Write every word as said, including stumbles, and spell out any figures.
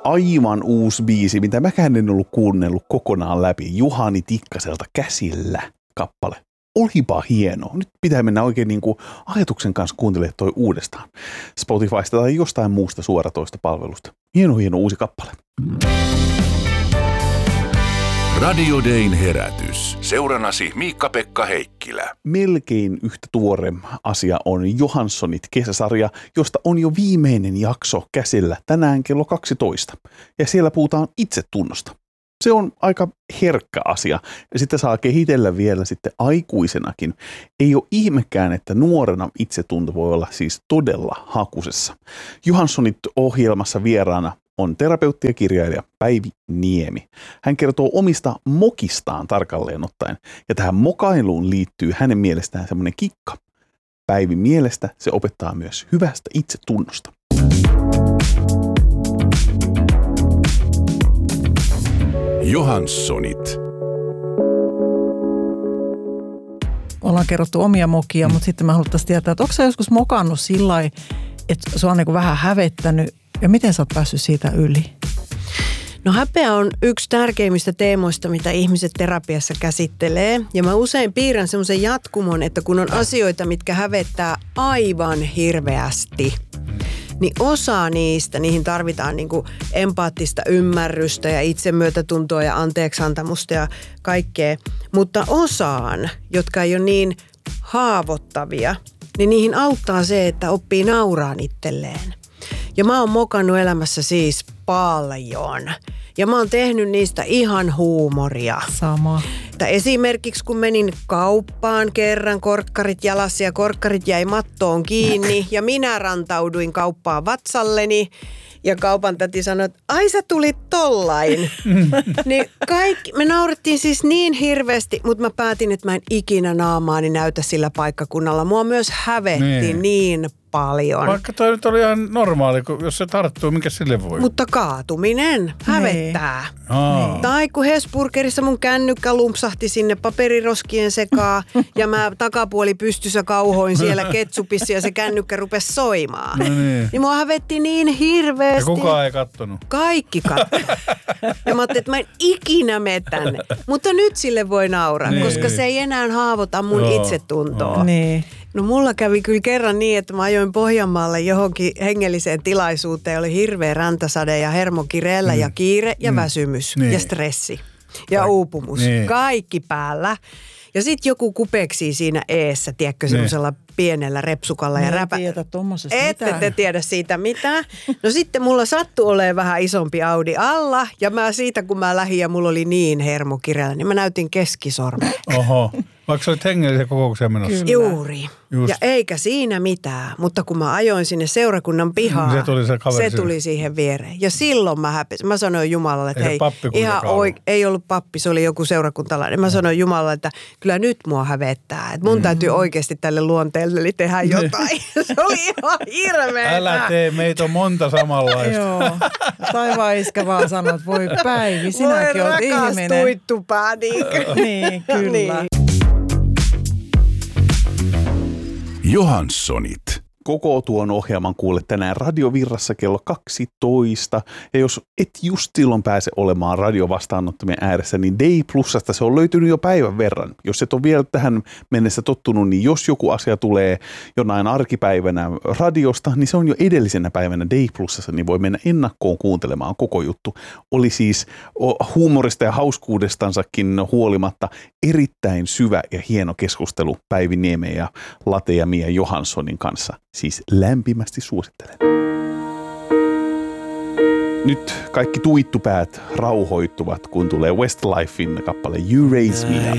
aivan uusi biisi, mitä mäkään en ollut kuunnellut kokonaan läpi. Juhani Tikkaselta Käsillä kappale. Olipa hieno. Nyt pitää mennä oikein niin kuin ajatuksen kanssa kuuntelemaan toi uudestaan. Spotifysta tai jostain muusta suoratoista palvelusta. Hieno, hieno uusi kappale. Radio Dayn herätys. Seurannasi Miikka-Pekka Heikkilä. Melkein yhtä tuore asia on Johanssonit kesäsarja, josta on jo viimeinen jakso käsillä tänään kello kaksitoista. Ja siellä puhutaan itsetunnosta. Se on aika herkkä asia ja sitä saa kehitellä vielä sitten aikuisenakin. Ei ole ihmekään, että nuorena itsetunto voi olla siis todella hakusessa. Johanssonit ohjelmassa vieraana on terapeutti ja kirjailija Päivi Niemi. Hän kertoo omista mokistaan tarkalleen ottaen ja tähän mokailuun liittyy hänen mielestään semmoinen kikka. Päivin mielestä se opettaa myös hyvästä itsetunnosta. Johanssonit. Ollaan kerrottu omia mokia, mm. mutta sitten mä haluttaisiin tietää, että onko sä joskus mokannut sillä lailla, että sua on niin kuin vähän hävettänyt ja miten sä oot päässyt siitä yli? No häpeä on yksi tärkeimmistä teemoista, mitä ihmiset terapiassa käsittelee. Ja mä usein piirrän semmoisen jatkumon, että kun on asioita, mitkä hävettää aivan hirveästi, niin osa niistä, niihin tarvitaan niin kuin empaattista ymmärrystä ja itsemyötätuntoa ja anteeksiantamusta ja kaikkea. Mutta osaan, jotka ei ole niin haavoittavia, niin niihin auttaa se, että oppii nauraan itselleen. Ja mä oon mokannut elämässä siis paljon. Ja mä oon tehnyt niistä ihan huumoria. Sama. Että esimerkiksi kun menin kauppaan kerran korkkarit jalassa ja korkkarit jäi mattoon kiinni ja minä rantauduin kauppaan vatsalleni ja kaupan täti sanoi, että ai sä tulit tollain. Niin kaikki, me naurettiin siis niin hirveästi, mutta mä päätin, että mä en ikinä naamaani näytä sillä paikkakunnalla. Mua myös hävetti niin, niin paljon. Vaikka toi nyt oli ihan normaali, jos se tarttuu, mikä sille voi. Mutta kaatuminen hävettää. Niin. Tai kun Hesburgerissa mun kännykkä lumpsahti sinne paperiroskien sekaan ja mä takapuoli pystyssä kauhoin siellä ketsupissa ja se kännykkä rupesi soimaan. No niin. Niin mua hävetti niin hirveästi. Ja kukaan ei kattonut. Kaikki kattoi. Ja mä ajattelin, että mä en ikinä mene tänne. Mutta nyt sille voi nauraa, niin, koska se ei enää haavoita mun Joo. itsetuntoa. Niin. No mulla kävi kyllä kerran niin, että mä ajoin Pohjanmaalle johonkin hengelliseen tilaisuuteen. Oli hirveä räntäsade ja hermokireellä mm. ja kiire ja mm. väsymys niin. ja stressi ja Kaik- uupumus. Niin. Kaikki päällä. Ja sitten joku kupeksii siinä eessä, tiedätkö, semmoisella pienellä repsukalla ja räpä. Ette te tiedä siitä mitään. No sitten mulla sattui olemaan vähän isompi Audi alla ja mä siitä kun mä lähdin ja mulla oli niin hermokireellä, niin mä näytin keskisormen. Oho. Vaikka sä olit hengellisen kokoukseen menossa. Kyllä. Juuri. Just. Ja eikä siinä mitään, mutta kun mä ajoin sinne seurakunnan pihaan, se tuli, se se tuli siihen viereen. Ja silloin mä häpesin. Mä sanoin Jumalalle, että hei, ihan oik- ei ollut pappi, se oli joku seurakuntalainen. Mä sanoin Jumalalle, että kyllä nyt mua hävettää. Että mun mm. täytyy oikeasti tälle luonteelle tehdä jotain. Se oli ihan hirveetä. Älä tee, meitä on monta samanlaista. Joo. Taivaan iskä vaan sanoo, että voi Päivi, sinäkin oot ihminen. Voi rakas tuittupää, niinkö? Niin, kyllä. Niin. Johanssonit. Koko tuon ohjelman kuule tänään Radiovirrassa kello kaksitoista. Ja jos et just silloin pääse olemaan radiovastaanottamien ääressä, niin Day Plusasta se on löytynyt jo päivän verran. Jos et ole vielä tähän mennessä tottunut, niin jos joku asia tulee jonain arkipäivänä radiosta, niin se on jo edellisenä päivänä Day Plusassa, niin voi mennä ennakkoon kuuntelemaan koko juttu. Oli siis huumorista ja hauskuudestansakin huolimatta erittäin syvä ja hieno keskustelu Päivi Niemen ja Late ja Mia Johanssonin kanssa. Siis lämpimästi suosittelen. Nyt kaikki tuittupäät rauhoittuvat, kun tulee Westlifein kappale You Raise Me Up.